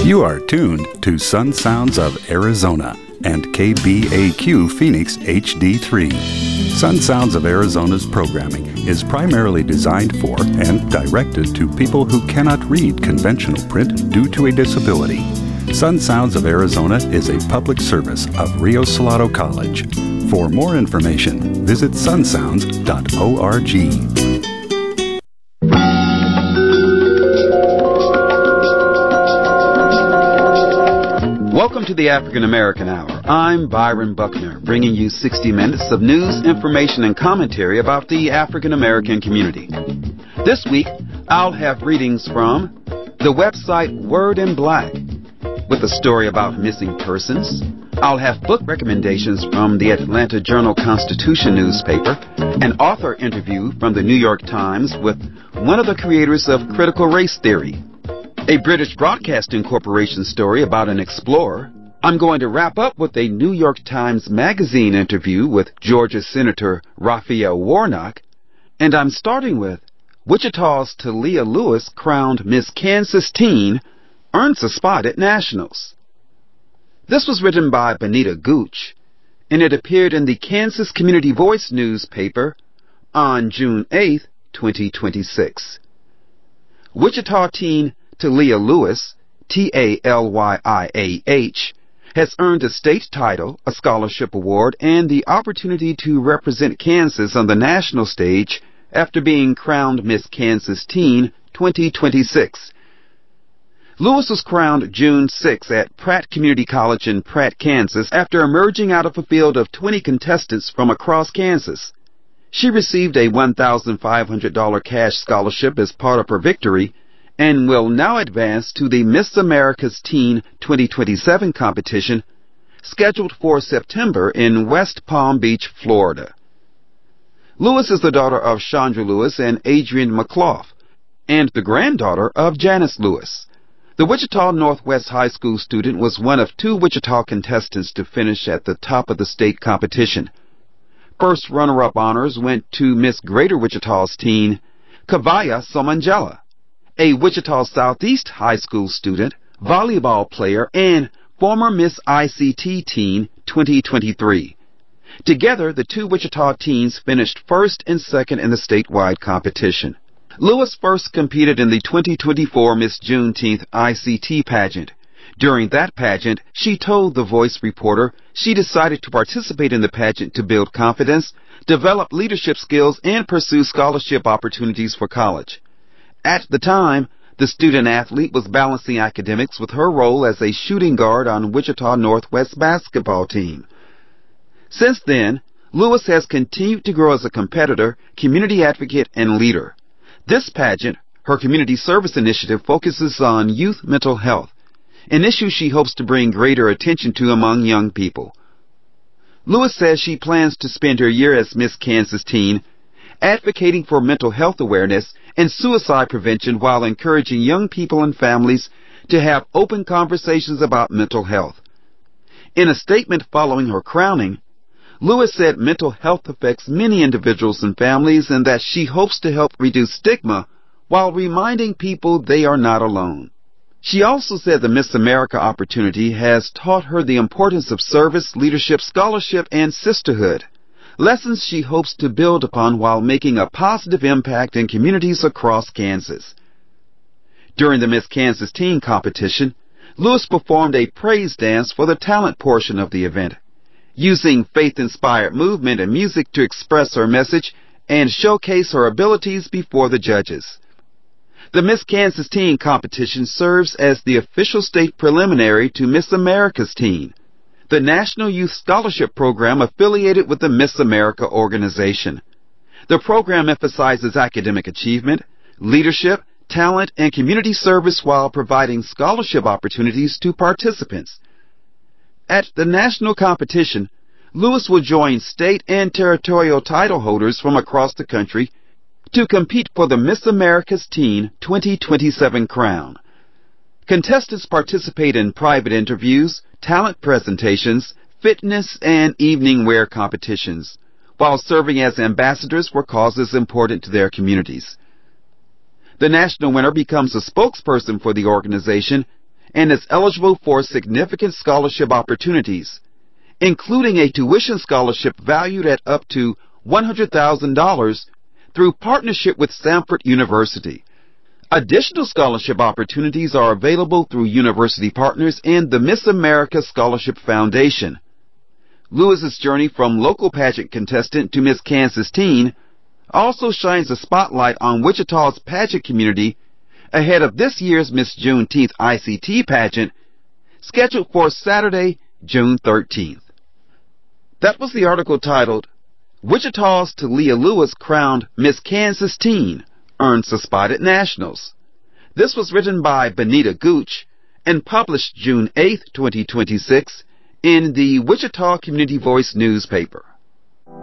You are tuned to Sun Sounds of Arizona and KBAQ Phoenix HD3. Sun Sounds of Arizona's programming is primarily designed for and directed to people who cannot read conventional print due to a disability. Sun Sounds of Arizona is a public service of Rio Salado College. For more information, visit sunsounds.org. Welcome to the African American Hour. I'm Byron Buckner, bringing you 60 minutes of news, information, and commentary about the African American community. This week, I'll have readings from the website Word in Black, with a story about missing persons. I'll have book recommendations from the Atlanta Journal-Constitution newspaper, an author interview from the New York Times with one of the creators of critical race theory, a British Broadcasting Corporation story about an explorer. I'm going to wrap up with a New York Times Magazine interview with Georgia Senator Raphael Warnock, and I'm starting with Wichita's Talia Lewis, crowned Miss Kansas Teen, earns a spot at Nationals. This was written by Benita Gooch, and it appeared in the Kansas Community Voice newspaper on June 8, 2026. Wichita teen Talia Lewis, T-A-L-Y-I-A-H, has earned a state title, a scholarship award, and the opportunity to represent Kansas on the national stage after being crowned Miss Kansas Teen 2026. Lewis was crowned June 6 at Pratt Community College in Pratt, Kansas, after emerging out of a field of 20 contestants from across Kansas. She received a $1,500 cash scholarship as part of her victory and will now advance to the Miss America's Teen 2027 competition scheduled for September in West Palm Beach, Florida. Lewis is the daughter of Chandra Lewis and Adrian McClough, and the granddaughter of Janice Lewis. The Wichita Northwest High School student was one of two Wichita contestants to finish at the top of the state competition. First runner-up honors went to Miss Greater Wichita's teen, Kavaya Somangela, a Wichita Southeast High School student, volleyball player, and former Miss ICT Teen 2023. Together, the two Wichita teens finished first and second in the statewide competition. Lewis first competed in the 2024 Miss Juneteenth ICT pageant. During that pageant, she told The Voice reporter she decided to participate in the pageant to build confidence, develop leadership skills, and pursue scholarship opportunities for college. At the time, the student athlete was balancing academics with her role as a shooting guard on Wichita Northwest basketball team. Since then, Lewis has continued to grow as a competitor, community advocate, and leader. This pageant, her community service initiative, focuses on youth mental health, an issue she hopes to bring greater attention to among young people. Lewis says she plans to spend her year as Miss Kansas Teen advocating for mental health awareness and suicide prevention while encouraging young people and families to have open conversations about mental health. In a statement following her crowning, Lewis said mental health affects many individuals and families and that she hopes to help reduce stigma while reminding people they are not alone. She also said the Miss America opportunity has taught her the importance of service, leadership, scholarship, and sisterhood, lessons she hopes to build upon while making a positive impact in communities across Kansas. During the Miss Kansas Teen competition, Lewis performed a praise dance for the talent portion of the event, using faith-inspired movement and music to express her message and showcase her abilities before the judges. The Miss Kansas Teen competition serves as the official state preliminary to Miss America's Teen, the National Youth Scholarship Program affiliated with the Miss America organization. The program emphasizes academic achievement, leadership, talent, and community service while providing scholarship opportunities to participants. At the national competition, Lewis will join state and territorial title holders from across the country to compete for the Miss America's Teen 2027 crown. Contestants participate in private interviews, talent presentations, fitness, and evening wear competitions, while serving as ambassadors for causes important to their communities. The national winner becomes a spokesperson for the organization and is eligible for significant scholarship opportunities, including a tuition scholarship valued at up to $100,000 through partnership with Samford University. Additional scholarship opportunities are available through university partners and the Miss America Scholarship Foundation. Lewis's journey from local pageant contestant to Miss Kansas Teen also shines a spotlight on Wichita's pageant community ahead of this year's Miss Juneteenth ICT pageant, scheduled for Saturday, June 13th. That was the article titled, Wichita's Talia Lewis crowned Miss Kansas Teen, earns a spot at Nationals. This was written by Benita Gooch and published June 8, 2026 in the Wichita Community Voice newspaper.